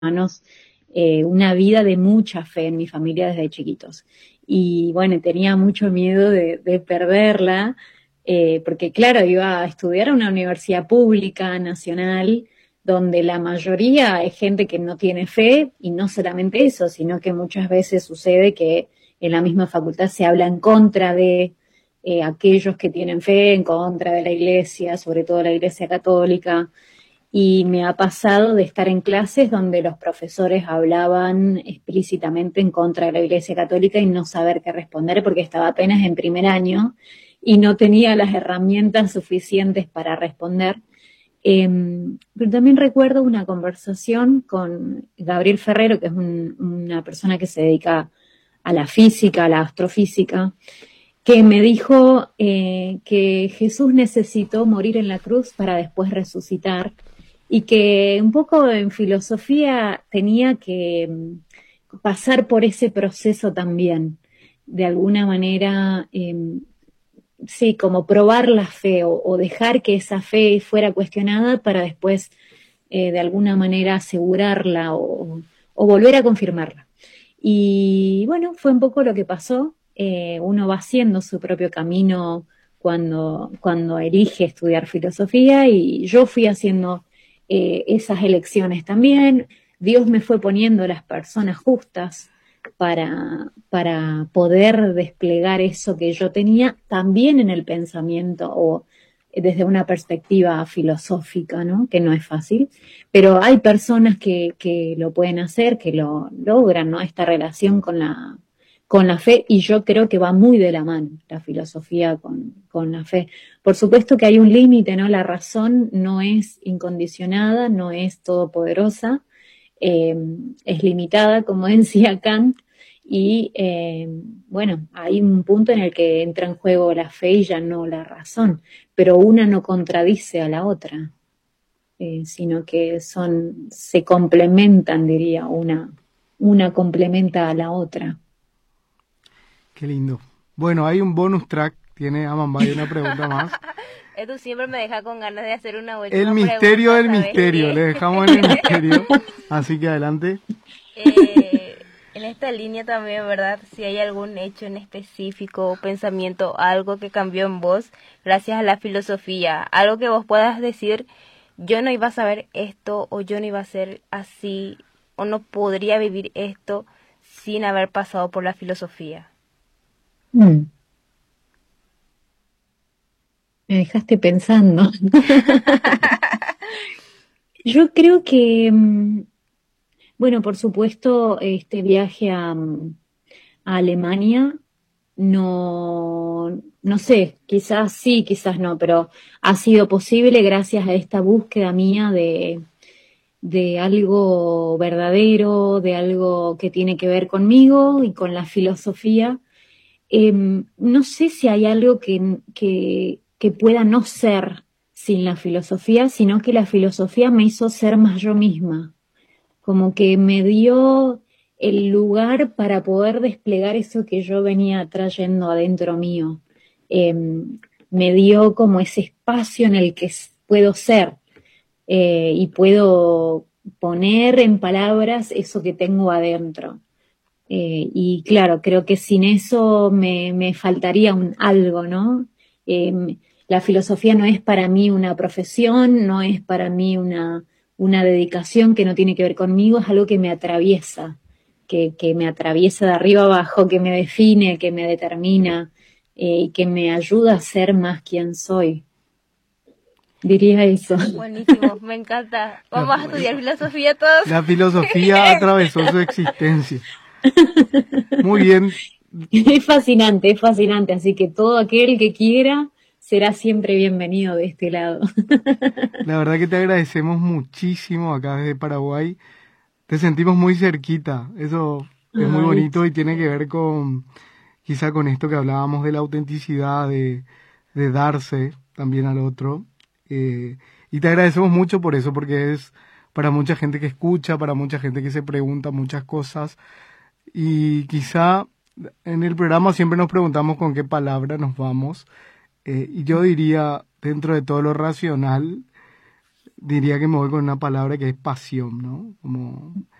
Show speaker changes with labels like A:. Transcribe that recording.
A: hermanos, una vida de mucha fe en mi familia desde chiquitos. Y bueno, tenía mucho miedo de perderla, porque claro, iba a estudiar a una universidad pública, nacional, donde la mayoría es gente que no tiene fe, y no solamente eso, sino que muchas veces sucede que en la misma facultad se habla en contra de aquellos que tienen fe, en contra de la iglesia, sobre todo la iglesia católica. Y me ha pasado de estar en clases donde los profesores hablaban explícitamente en contra de la Iglesia Católica y no saber qué responder porque estaba apenas en primer año y no tenía las herramientas suficientes para responder. Pero también recuerdo una conversación con Gabriel Ferrero, que es una persona que se dedica a la física, a la astrofísica, que me dijo que Jesús necesitó morir en la cruz para después resucitar y que un poco en filosofía tenía que pasar por ese proceso también, de alguna manera, sí, como probar la fe o dejar que esa fe fuera cuestionada para después, de alguna manera, asegurarla o volver a confirmarla. Y bueno, fue un poco lo que pasó. Uno va haciendo su propio camino cuando elige estudiar filosofía y yo fui haciendo esas elecciones también. Dios me fue poniendo las personas justas para poder desplegar eso que yo tenía también en el pensamiento o desde una perspectiva filosófica, ¿no? Que no es fácil, pero hay personas que lo pueden hacer, que lo logran, ¿no? Esta relación con la fe, y yo creo que va muy de la mano la filosofía con la fe. Por supuesto que hay un límite, ¿no? La razón no es incondicionada, no es todopoderosa, eh, es limitada, como decía Kant, y bueno, hay un punto en el que entra en juego la fe y ya no la razón, pero una no contradice a la otra, sino que se complementan, diría, una complementa a la otra.
B: Qué lindo. Bueno, hay un bonus track, tiene Amambay una pregunta más.
C: Esto siempre me deja con ganas de hacer una
B: El
C: última
B: misterio
C: pregunta,
B: del
C: ¿sabes
B: misterio, le
C: qué?
B: dejamos en el misterio. Así que adelante.
C: En esta línea también, ¿verdad? Si hay algún hecho en específico, pensamiento, algo que cambió en vos gracias a la filosofía, algo que vos puedas decir, yo no iba a saber esto, o yo no iba a ser así, o no podría vivir esto sin haber pasado por la filosofía.
A: Mm, Me dejaste pensando. Yo creo que, bueno, por supuesto, este viaje a Alemania, no sé, quizás sí, quizás no, pero ha sido posible gracias a esta búsqueda mía de algo verdadero, de algo que tiene que ver conmigo y con la filosofía. No sé si hay algo que pueda no ser sin la filosofía, sino que la filosofía me hizo ser más yo misma, como que me dio el lugar para poder desplegar eso que yo venía trayendo adentro mío. Eh, Me dio como ese espacio en el que puedo ser, y puedo poner en palabras eso que tengo adentro. Y claro, creo que sin eso me faltaría algo, ¿no? La filosofía no es para mí una profesión, no es para mí una dedicación que no tiene que ver conmigo, es algo que me atraviesa, que me atraviesa de arriba abajo, que me define, que me determina, y que me ayuda a ser más quien soy. Diría eso.
C: Buenísimo, me encanta.
B: La,
C: Vamos a estudiar filosofía todos.
B: la filosofía atravesó su existencia. Muy bien.
A: Es fascinante, así que todo aquel que quiera será siempre bienvenido de este lado.
B: La verdad que te agradecemos muchísimo acá desde Paraguay. Te sentimos muy cerquita. Eso es muy
A: Ay,
B: bonito y tiene que ver con, quizá con esto que hablábamos de la autenticidad, de darse también al otro. Y te agradecemos mucho por eso, porque es para mucha gente que escucha, para mucha gente que se pregunta muchas cosas. Y quizá en el programa siempre nos preguntamos con qué palabra nos vamos. Y yo diría, dentro de todo lo racional, diría que me voy con una palabra que es pasión, ¿no? Como